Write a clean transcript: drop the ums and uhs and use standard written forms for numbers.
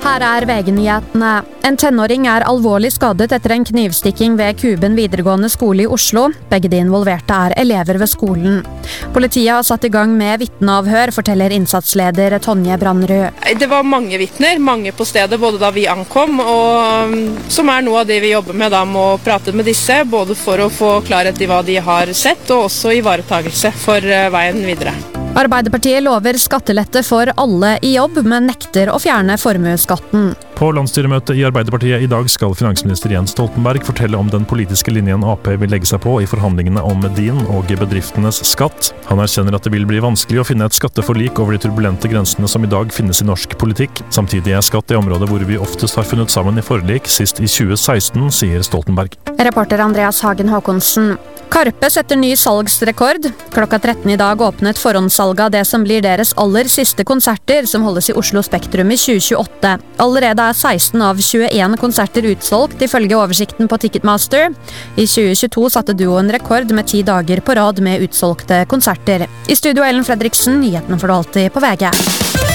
Her VG-nyhetene. En tenåring alvorlig skadet etter en knivstikking ved Kuben videregående skole i Oslo. Begge de involverte elever ved skolen. Politiet har satt i gang med vitneavhør, forteller innsatsleder Tonje Brannerud. Det var mange vitner, mange på stedet, både da vi ankom, og som noe av det vi jobber med, da med å prate med disse, både for å få klarhet i hva de har sett, og også ivaretagelse for veien videre. Arbeiderpartiet lover skattelette for alle i jobb, men nekter å fjerne formuesskatten. På landsstyremøtet i Arbeiderpartiet i dag skal finansminister Jens Stoltenberg fortelle om den politiske linjen Ap vil legge seg på i forhandlingene om din og bedriftenes skatt. Han erkjenner at det vil bli vanskelig å finne et skatteforlik over de turbulente grensene som i dag finnes i norsk politikk. Samtidig skatt det området hvor vi oftest har funnet sammen i forlik, sist i 2016, sier Stoltenberg. Reporter Andreas Hagen Håkonsen. Karpe setter ny salgsrekord. Klokka 13 i dag åpnet forhåndssalget av det som blir deres aller siste konserter, som holdes i Oslo Spektrum i 2028. Allerede 16 av 21 konserter utsolgt, ifølge oversikten på Ticketmaster. I 2022 satte duoen rekord med 10 dager på rad med utsolgte konserter. I studio Ellen Fredriksen, nyhetene får du alltid på VG.